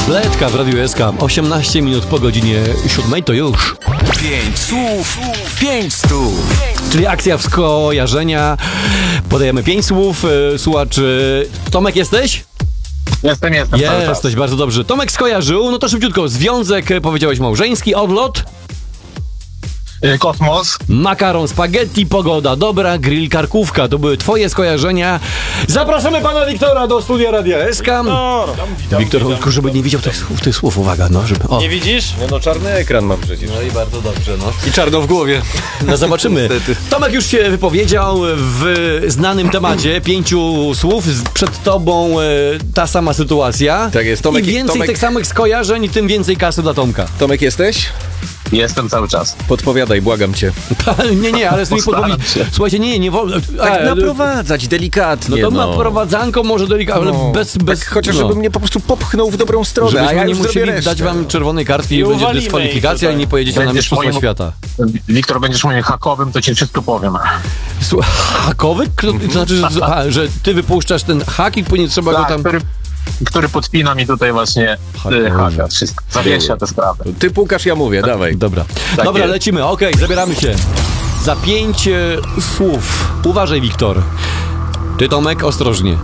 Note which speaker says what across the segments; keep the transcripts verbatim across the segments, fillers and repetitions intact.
Speaker 1: Bledka w Radiu S K. osiemnaście minut po godzinie siódmej to już.
Speaker 2: Pięć słów, pięć stów.
Speaker 1: Czyli akcja skojarzenia. Podajemy pięć słów. Słuchacz, Tomek jesteś?
Speaker 3: Jestem, jestem. cały czas.
Speaker 1: Jesteś, bardzo dobrze. Tomek skojarzył, no to szybciutko. Związek, powiedziałeś małżeński, odlot.
Speaker 3: Y, Kosmos.
Speaker 1: Makaron, spaghetti, pogoda, dobra, grill, karkówka. To były twoje skojarzenia. Zapraszamy pana Wiktora do studia Radia S K. Wiktor, tylko żeby nie widział tych słów, tych słów, uwaga, no, żeby... O.
Speaker 4: Nie widzisz?
Speaker 2: Nie no, czarny ekran mam przecież.
Speaker 1: No i bardzo dobrze, no.
Speaker 2: I czarno w głowie.
Speaker 1: No zobaczymy.
Speaker 2: Niestety.
Speaker 1: Tomek już się wypowiedział w znanym temacie, pięciu słów. Przed tobą e, ta sama sytuacja.
Speaker 2: Tak jest, Tomek-
Speaker 1: I więcej
Speaker 2: Tomek-
Speaker 1: tych samych skojarzeń, tym więcej kasy dla Tomka.
Speaker 2: Tomek, jesteś?
Speaker 3: Jestem cały czas.
Speaker 2: Podpowiadaj, błagam cię.
Speaker 1: nie, nie, ale z tymi
Speaker 3: Postaram
Speaker 1: podpowiedzi...
Speaker 3: się.
Speaker 1: Słuchajcie, nie, nie wolno...
Speaker 2: Tak
Speaker 1: e,
Speaker 2: naprowadzać
Speaker 1: No
Speaker 2: delikatnie,
Speaker 1: to
Speaker 2: no.
Speaker 1: naprowadzanko może delikatnie, ale
Speaker 2: No,
Speaker 1: bez... bez
Speaker 2: tak chociaż
Speaker 1: no.
Speaker 2: żeby mnie po prostu popchnął w dobrą stronę, a
Speaker 1: Żebyśmy
Speaker 2: ja
Speaker 1: nie
Speaker 2: już zrobię
Speaker 1: musieli
Speaker 2: resztę.
Speaker 1: dać wam czerwonej kartki i
Speaker 4: I
Speaker 1: będzie
Speaker 4: uwalimy
Speaker 1: dyskwalifikacja
Speaker 4: ich
Speaker 1: i nie pojedziecie na
Speaker 3: Będziesz
Speaker 1: Mistrzostwa
Speaker 3: moim-
Speaker 1: Świata.
Speaker 3: Wiktor, będziesz moim hakowym, to ci wszystko powiem.
Speaker 1: Słuchaj, hakowy? Kto- To znaczy, że, a, że ty wypuszczasz ten hak i później trzeba go
Speaker 3: Tak,
Speaker 1: tam...
Speaker 3: który, który podpina mi tutaj właśnie
Speaker 1: Hakowy.
Speaker 3: y, haka. Wszystko. Zawiesza te sprawy.
Speaker 2: Ty pukasz, ja mówię, dawaj.
Speaker 1: Dobra,
Speaker 3: Tak
Speaker 1: dobra,
Speaker 3: jest.
Speaker 1: lecimy, okej, zabieramy się. Za pięć e, słów. Uważaj, Wiktor. Ty, Tomek, ostrożnie.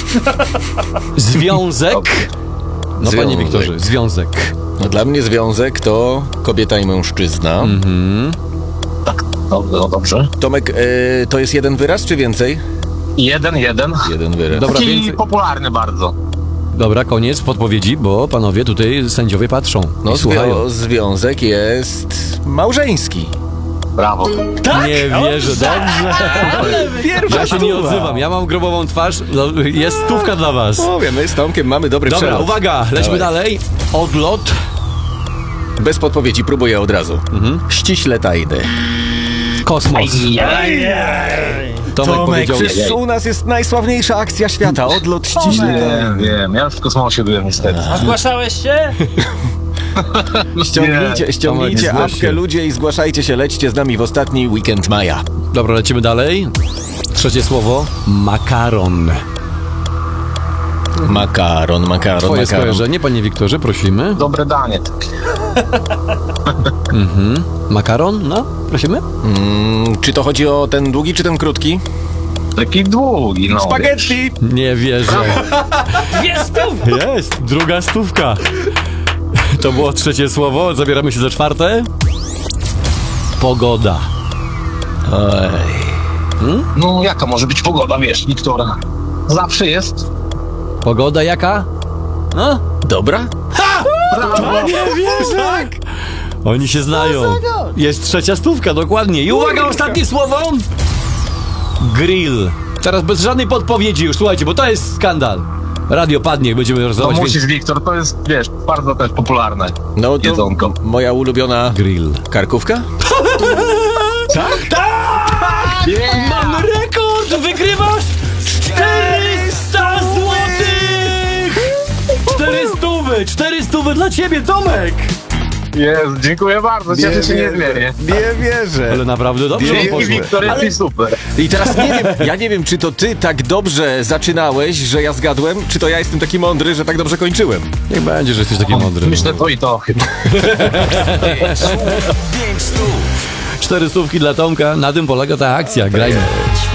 Speaker 1: Związek. No, panie
Speaker 2: Związek.
Speaker 1: Wiktorze, związek.
Speaker 2: No, dla mnie związek to kobieta i mężczyzna.
Speaker 1: Mhm.
Speaker 3: Tak, no, no dobrze.
Speaker 2: Tomek, e, to jest jeden wyraz, czy więcej?
Speaker 3: Jeden, jeden.
Speaker 2: Jeden wyraz.
Speaker 1: Dobra,
Speaker 3: Taki
Speaker 1: więcej.
Speaker 3: popularny bardzo.
Speaker 1: Dobra, koniec podpowiedzi, bo panowie tutaj sędziowie patrzą
Speaker 2: No,
Speaker 1: i słuchają.
Speaker 2: zwią- związek jest małżeński.
Speaker 3: Brawo.
Speaker 1: Nie wierzę, dobrze.
Speaker 2: Pierwsza
Speaker 1: Ja się nie odzywam, ja mam grobową twarz, no, jest stówka dla was.
Speaker 2: Mówię, my z Tomkiem mamy dobry
Speaker 1: Dobra,
Speaker 2: przelot.
Speaker 1: uwaga, lecimy
Speaker 2: Dawaj.
Speaker 1: dalej. Odlot.
Speaker 2: Bez podpowiedzi, próbuję od razu.
Speaker 1: Mhm.
Speaker 2: Ściśle tajny.
Speaker 1: Kosmos. Tomek,
Speaker 2: Tomek,
Speaker 1: powiedział...
Speaker 2: przecież u nas jest najsławniejsza akcja świata, odlot ściśle tajny.
Speaker 3: Wiem, wiem. Ja już w kosmosie byłem niestety.
Speaker 4: A zgłaszałeś się?
Speaker 2: Ściągnijcie, ściągnijcie
Speaker 1: Tomek, nie zgłoś
Speaker 2: apkę
Speaker 1: się.
Speaker 2: ludzie i zgłaszajcie się, lećcie z nami w ostatni weekend maja.
Speaker 1: Dobra, lecimy dalej. Trzecie słowo. Makaron.
Speaker 2: Makaron, makaron,
Speaker 1: Twoje
Speaker 2: makaron.
Speaker 1: skojarzenie, panie Wiktorze, prosimy.
Speaker 3: Dobre danie.
Speaker 1: Mhm. Makaron, no, prosimy.
Speaker 2: Mm, czy to chodzi o ten długi, czy ten krótki?
Speaker 3: Taki długi, no.
Speaker 2: Spaghetti!
Speaker 1: Nie wierzę.
Speaker 4: Jest tu!
Speaker 1: Jest, druga stówka. To było trzecie słowo, zabieramy się za czwarte. Pogoda.
Speaker 2: Oj.
Speaker 3: No jaka może być pogoda, wiesz, Wiktora? Zawsze jest.
Speaker 1: Pogoda jaka? No?
Speaker 2: Dobra?
Speaker 1: Nie wierzę. Tak. Oni się znają. Jest trzecia stówka, dokładnie. I uwaga, ostatnie słowo. Grill. Teraz bez żadnej podpowiedzi już, słuchajcie, bo to jest skandal. Radio padnie, jak będziemy
Speaker 3: No
Speaker 1: rozdawać.
Speaker 3: musisz, Wiktor, to jest, wiesz, bardzo też popularne.
Speaker 2: No to
Speaker 3: Jedzonko.
Speaker 2: moja ulubiona
Speaker 1: Grill.
Speaker 2: karkówka?
Speaker 1: Tak? Tak! Mamy rekord! Wygrywasz czterysta złotych! Cztery stówy! Cztery stówy dla ciebie, Tomek!
Speaker 3: Jest, dziękuję bardzo, cieszę się niezmiernie.
Speaker 2: Nie wierzę.
Speaker 1: Ale naprawdę dobrze wam
Speaker 2: Nie,
Speaker 1: poszło.
Speaker 3: Wiktor, jesteś super.
Speaker 2: I teraz nie wiem, ja nie wiem, czy to ty tak dobrze zaczynałeś, że ja zgadłem, czy to ja jestem taki mądry, że tak dobrze kończyłem.
Speaker 1: Niech będzie, że jesteś taki mądry.
Speaker 3: Myślę to i to chyba.
Speaker 2: Pięć stów.
Speaker 1: Cztery stówki dla Tomka, na tym polega ta akcja, grajmy.